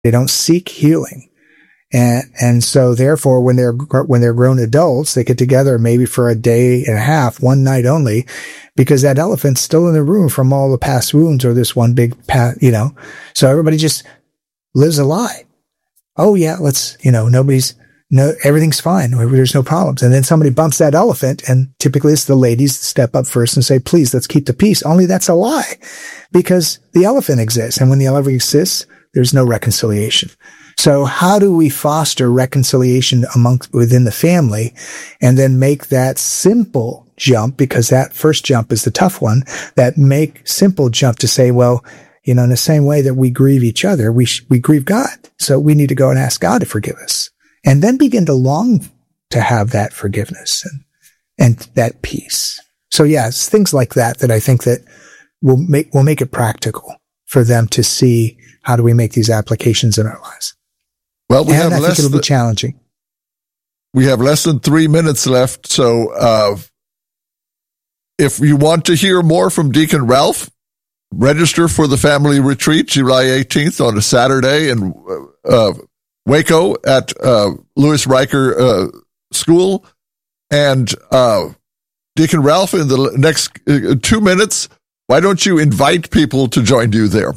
They don't seek healing. And so therefore, when they're grown adults, they get together maybe for a day and a half, one night only, because that elephant's still in the room from all the past wounds or this one big so everybody just lives a lie. Oh yeah, everything's fine. There's no problems. And then somebody bumps that elephant, and typically it's the ladies that step up first and say, please, let's keep the peace. Only that's a lie, because the elephant exists. And when the elephant exists, there's no reconciliation. So how do we foster reconciliation within the family, and then make that simple jump, because that first jump is the tough one, that simple jump to say, well, in the same way that we grieve each other, we grieve God. So we need to go and ask God to forgive us, and then begin to long to have that forgiveness and that peace. So yeah, it's things like that I think that will make it practical for them to see, how do we make these applications in our lives? Well, I think it'll be challenging. We have less than 3 minutes left. So, if you want to hear more from Deacon Ralph, register for the family retreat, July 18th on a Saturday in Waco at Louis Riker School. And Deacon Ralph, in the next 2 minutes, why don't you invite people to join you there?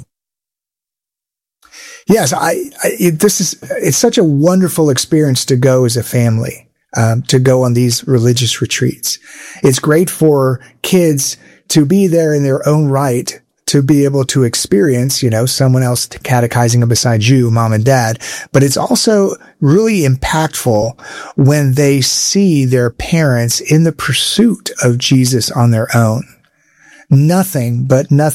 Yes, it's such a wonderful experience to go as a family, to go on these religious retreats. It's great for kids to be there in their own right, to be able to experience, someone else catechizing them besides you, mom and dad. But it's also really impactful when they see their parents in the pursuit of Jesus on their own. Nothing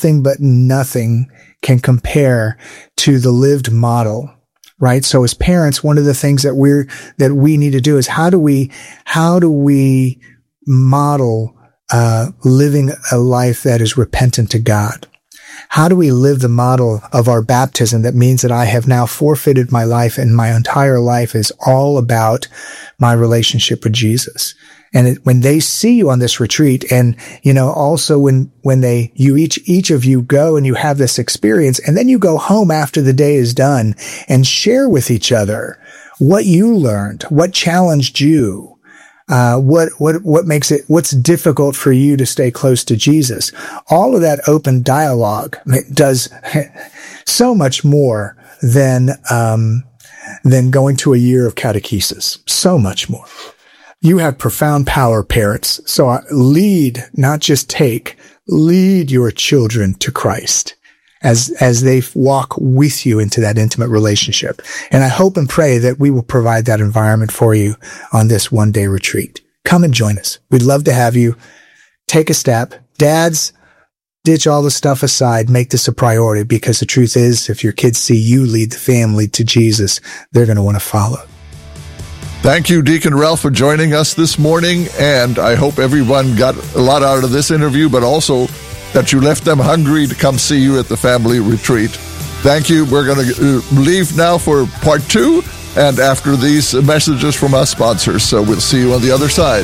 can compare to the lived model, right? So as parents, one of the things that we need to do is how do we model living a life that is repentant to God? How do we live the model of our baptism that means that I have now forfeited my life, and my entire life is all about my relationship with Jesus? And when they see you on this retreat, and, also when each of you go and you have this experience, and then you go home after the day is done and share with each other what you learned, what challenged you, what makes it, what's difficult for you to stay close to Jesus. All of that open dialogue does so much more than going to a year of catechesis. So much more. You have profound power, parents. So lead, not just take, lead your children to Christ as they walk with you into that intimate relationship. And I hope and pray that we will provide that environment for you on this one-day retreat. Come and join us. We'd love to have you. Take a step. Dads, ditch all the stuff aside. Make this a priority, because the truth is, if your kids see you lead the family to Jesus, they're going to want to follow. Thank you, Deacon Ralph, for joining us this morning, and I hope everyone got a lot out of this interview, but also that you left them hungry to come see you at the family retreat. Thank you. We're going to leave now for part 2, and after these messages from our sponsors, so we'll see you on the other side.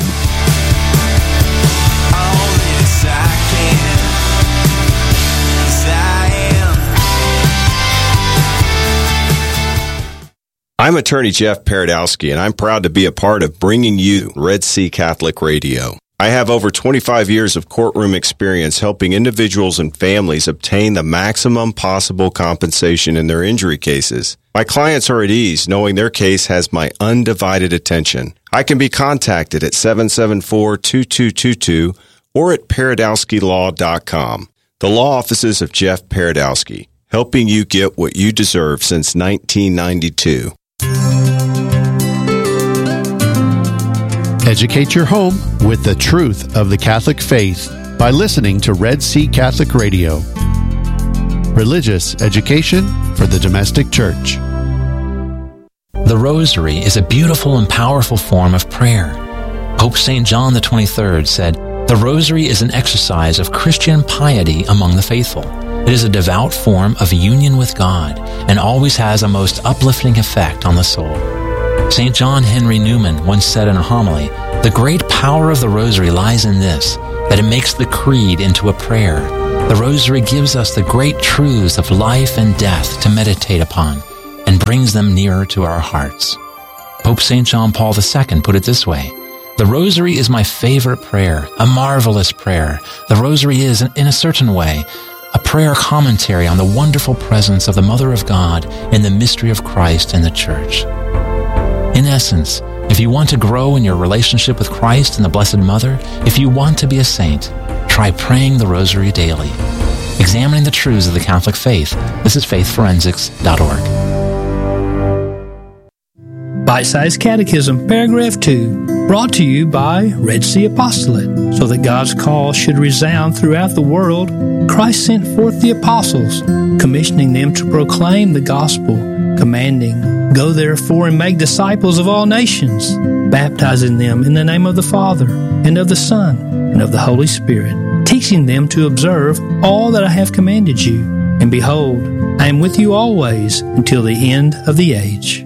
I'm attorney Jeff Paradowski, and I'm proud to be a part of bringing you Red Sea Catholic Radio. I have over 25 years of courtroom experience helping individuals and families obtain the maximum possible compensation in their injury cases. My clients are at ease knowing their case has my undivided attention. I can be contacted at 774-2222 or at paradowskilaw.com. The law offices of Jeff Paradowski, helping you get what you deserve since 1992. Educate your home with the truth of the Catholic faith by listening to Red Sea Catholic Radio. Religious education for the domestic church. The Rosary is a beautiful and powerful form of prayer. Pope St. John the 23rd said, "The Rosary is an exercise of Christian piety among the faithful. It is a devout form of union with God and always has a most uplifting effect on the soul." St. John Henry Newman once said in a homily, "The great power of the Rosary lies in this, that it makes the Creed into a prayer. The Rosary gives us the great truths of life and death to meditate upon. and brings them nearer to our hearts. Pope St. John Paul II put it this way: "The Rosary is my favorite prayer, a marvelous prayer. The Rosary is, in a certain way, a prayer commentary on the wonderful presence of the Mother of God in the mystery of Christ and the Church." In essence, if you want to grow in your relationship with Christ and the Blessed Mother, if you want to be a saint, try praying the Rosary daily. Examining the truths of the Catholic faith. This is faithforensics.org. Bite-Sized Catechism, Paragraph 2, brought to you by Red Sea Apostolate. So that God's call should resound throughout the world, Christ sent forth the apostles, commissioning them to proclaim the gospel, commanding, "Go therefore and make disciples of all nations, baptizing them in the name of the Father, and of the Son, and of the Holy Spirit, teaching them to observe all that I have commanded you. And behold, I am with you always until the end of the age."